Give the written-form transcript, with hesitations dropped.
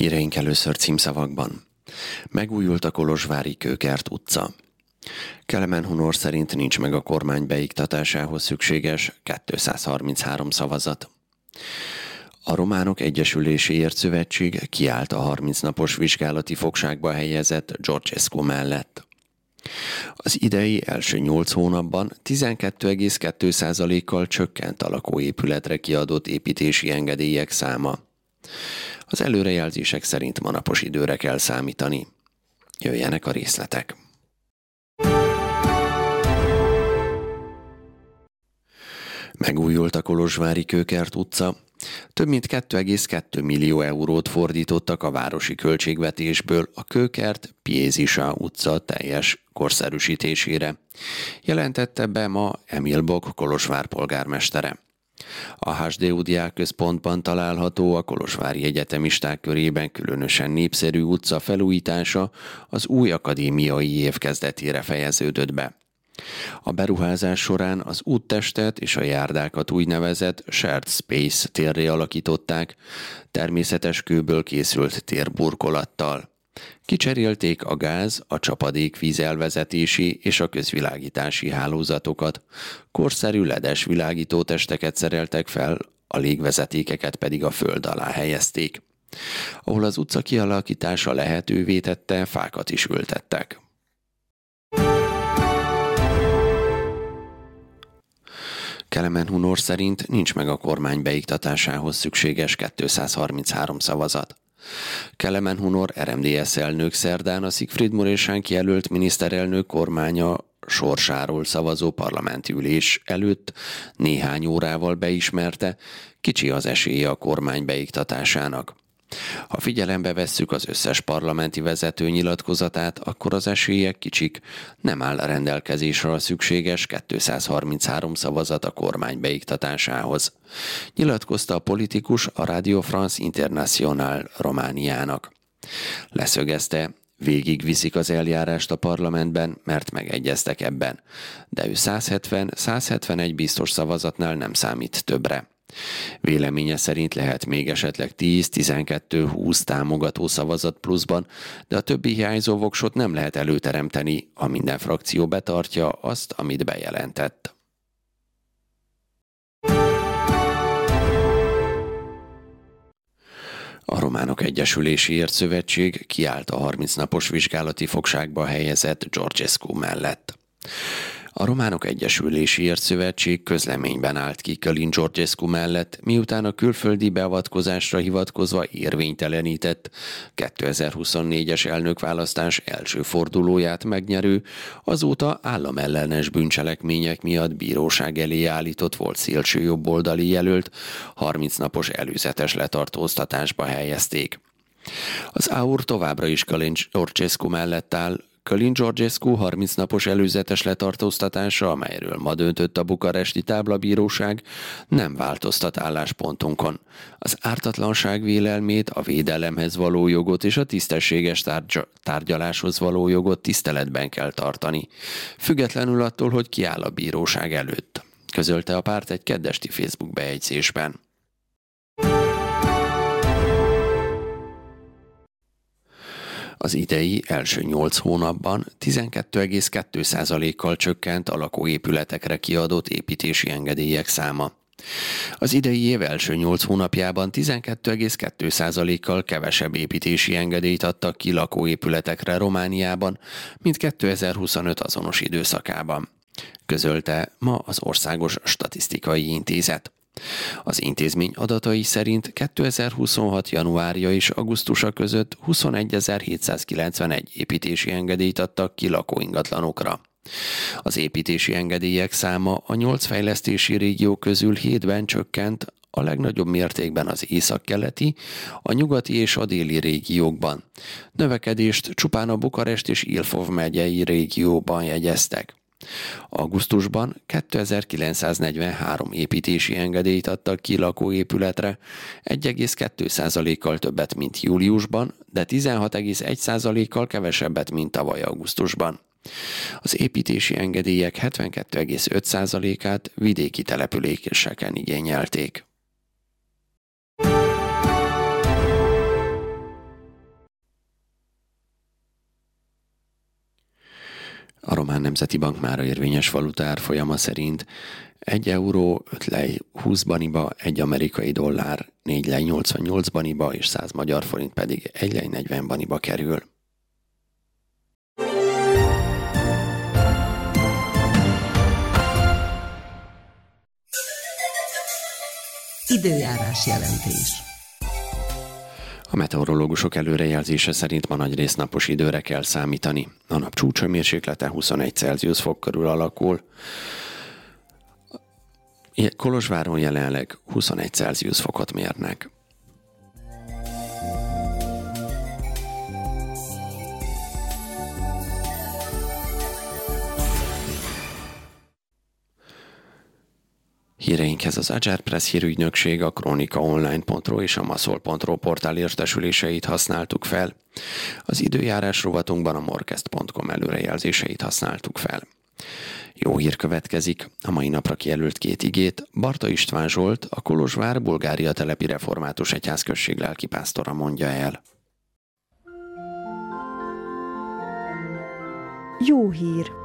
Híreink először címszavakban. Megújult a Kolozsvári Kőkert utca. Kelemen Hunor szerint nincs meg a kormány beiktatásához szükséges 233 szavazat. A Románok Egyesüléséért Szövetség kiállt a 30 napos vizsgálati fogságba helyezett Georgescu mellett. Az idei első 8 hónapban 12,2%-kal csökkent a lakóépületre kiadott építési engedélyek száma. Az előrejelzések szerint ma napos időre kell számítani. Jöjjenek a részletek. Megújult a Kolozsvári Kőkert utca. Több mint 2,2 millió eurót fordítottak a városi költségvetésből a Kőkert Piésisa utca teljes korszerűsítésére. Jelentette be ma Emil Bok Kolozsvár polgármestere. A HDU diákközpontban található a kolozsvári egyetemisták körében különösen népszerű utca felújítása az új akadémiai év kezdetére fejeződött be. A beruházás során az úttestet és a járdákat úgynevezett shared space térré alakították, természetes kőből készült térburkolattal. Kicserélték a gáz, a csapadékvíz elvezetési és a közvilágítási hálózatokat, korszerű ledes világítótesteket szereltek fel, a légvezetékeket pedig a föld alá helyezték. Ahol az utca kialakítása lehetővé tette, fákat is ültettek. Kelemen Hunor szerint nincs meg a kormány beiktatásához szükséges 233 szavazat. Kelemen Hunor RMDSZ elnök szerdán a Siegfried Muresan kijelölt miniszterelnök kormánya sorsáról szavazó parlamenti ülés előtt néhány órával beismerte, kicsi az esélye a kormány beiktatásának. Ha figyelembe vesszük az összes parlamenti vezető nyilatkozatát, akkor az esélyek kicsik, nem áll a rendelkezésre a szükséges 233 szavazat a kormány beiktatásához. Nyilatkozta a politikus a Radio France International Romániának. Leszögezte, végigviszik az eljárást a parlamentben, mert megegyeztek ebben, de ő 170-171 biztos szavazatnál nem számít többre. Véleménye szerint lehet még esetleg 10-12-20 támogató szavazat pluszban, de a többi hiányzó voksot nem lehet előteremteni, ha minden frakció betartja azt, amit bejelentett. A Románok Egyesüléséért Szövetség kiállt a 30 napos vizsgálati fogságba helyezett Georgescu mellett. A Románok Egyesüléséért Szövetség közleményben állt ki Călin Georgescu mellett, miután a külföldi beavatkozásra hivatkozva érvénytelenített 2024-es elnökválasztás első fordulóját megnyerő, azóta államellenes bűncselekmények miatt bíróság elé állított volt szélsőjobboldali jelölt 30 napos előzetes letartóztatásba helyezték. Az AUR továbbra is Călin Georgescu mellett áll. Călin Georgescu 30 napos előzetes letartóztatása, amelyről ma döntött a bukaresti táblabíróság, nem változtat álláspontunkon. Az ártatlanság vélelmét, a védelemhez való jogot és a tisztességes tárgyaláshoz való jogot tiszteletben kell tartani, függetlenül attól, hogy ki áll a bíróság előtt, közölte a párt egy keddesti Facebook bejegyzésben. Az idei első 8 hónapban 12,2%-kal csökkent a lakóépületekre kiadott építési engedélyek száma. Az idei év első 8 hónapjában 12,2%-kal kevesebb építési engedélyt adtak ki lakóépületekre Romániában, mint 2025 azonos időszakában, közölte ma az Országos Statisztikai Intézet. Az intézmény adatai szerint 2026. januárja és augusztusa között 21.791 építési engedélyt adtak ki lakóingatlanokra. Az építési engedélyek száma a 8 fejlesztési régió közül 7-ben csökkent, a legnagyobb mértékben az északkeleti, a nyugati és a déli régiókban. Növekedést csupán a Bukarest és Ilfov megyei régióban jegyeztek. Augusztusban 2943 építési engedélyt adtak ki lakóépületre, 1,2%-kal többet, mint júliusban, de 16,1%-kal kevesebbet, mint tavaly augusztusban. Az építési engedélyek 72,5%-át vidéki településeken igényelték. A Román Nemzeti Bank mára érvényes valuta árfolyama szerint 1 euró 5 lej 20 baniba, 1 amerikai dollár 4 lej 88 baniba és 100 magyar forint pedig 1 lej 40 baniba kerül. Időjárás jelentés. A meteorológusok előrejelzése szerint ma nagyrészt napos időre kell számítani. A nap csúcshőmérséklete 21 Celsius fok körül alakul. Kolozsváron jelenleg 21 Celsius fokot mérnek. Híreinkhez az Ager Press hírügynökség, a kronikaonline.ro és a maszol.ro portál értesüléseit használtuk fel. Az időjárás rovatunkban a morkest.com előrejelzéseit használtuk fel. Jó hír következik, a mai napra kijelölt 2 igét Barta István Zsolt, a Kolozsvár Bulgária telepi református egyházközség lelkipásztora mondja el. Jó hír!